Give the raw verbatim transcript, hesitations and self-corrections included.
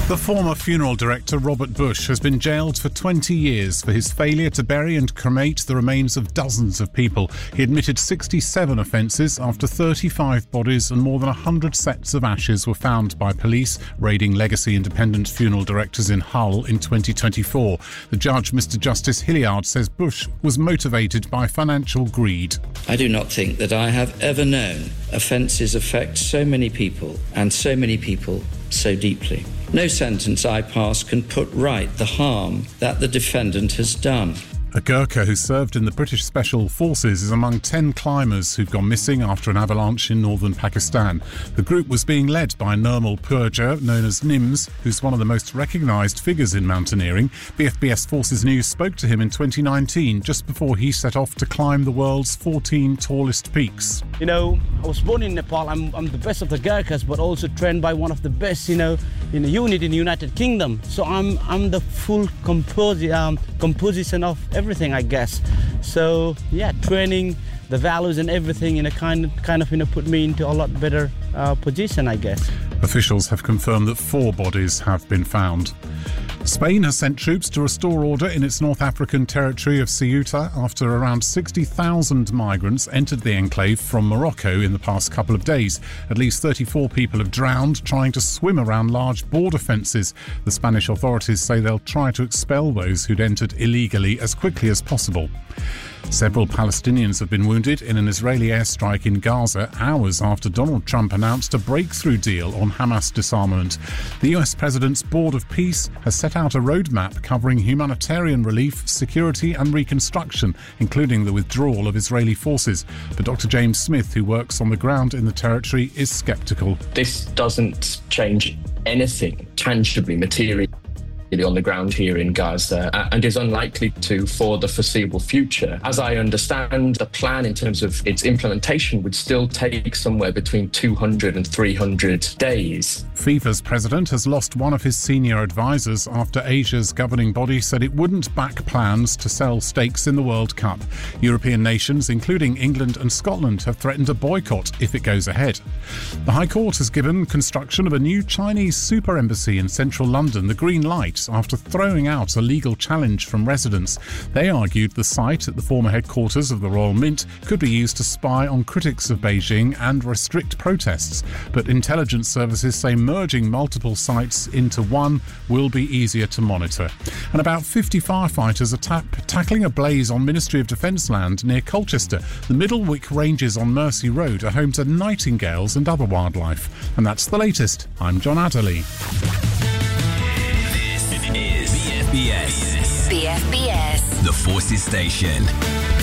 The former funeral director Robert Bush has been jailed for twenty years for his failure to bury and cremate the remains of dozens of people. He admitted sixty-seven offences after thirty-five bodies and more than one hundred sets of ashes were found by police raiding Legacy Independent Funeral Directors in Hull in twenty twenty-four. The judge, Mister Justice Hilliard, says Bush was motivated by financial greed. I do not think that I have ever known offences affect so many people and so many people so deeply. No sentence I pass can put right the harm that the defendant has done. A Gurkha who served in the British Special Forces is among ten climbers who've gone missing after an avalanche in northern Pakistan. The group was being led by Nirmal Purja, known as Nims, who's one of the most recognised figures in mountaineering. B F B S Forces News spoke to him in twenty nineteen, just before he set off to climb the world's fourteen tallest peaks. You know, I was born in Nepal. I'm, I'm the best of the Gurkhas, but also trained by one of the best, you know, in a unit in the United Kingdom. So I'm I'm the full composi- um, composition of everything, I guess. So yeah, training, the values and everything in a kind kind of you know put me into a lot better uh, position, I guess. Officials have confirmed that four bodies have been found. Spain has sent troops to restore order in its North African territory of Ceuta after around sixty thousand migrants entered the enclave from Morocco in the past couple of days. At least thirty-four people have drowned trying to swim around large border fences. The Spanish authorities say they'll try to expel those who'd entered illegally as quickly as possible. Several Palestinians have been wounded in an Israeli airstrike in Gaza hours after Donald Trump announced a breakthrough deal on Hamas disarmament. The U S President's Board of Peace has set out a roadmap covering humanitarian relief, security and reconstruction, including the withdrawal of Israeli forces. But Doctor James Smith, who works on the ground in the territory, is sceptical. This doesn't change anything tangibly, materially on the ground here in Gaza, and is unlikely to for the foreseeable future. As I understand, the plan in terms of its implementation would still take somewhere between two hundred and three hundred days. FIFA's president has lost one of his senior advisors after Asia's governing body said it wouldn't back plans to sell stakes in the World Cup. European nations, including England and Scotland, have threatened a boycott if it goes ahead. The High Court has given construction of a new Chinese super embassy in central London the green light after throwing out a legal challenge from residents. They argued the site at the former headquarters of the Royal Mint could be used to spy on critics of Beijing and restrict protests. But intelligence services say merging multiple sites into one will be easier to monitor. And about fifty firefighters are ta- tackling a blaze on Ministry of Defence land near Colchester. The Middlewick Ranges on Mersey Road are home to nightingales and other wildlife. And that's the latest. I'm John Adderley. Is B F B S. B F B S. The Forces Station.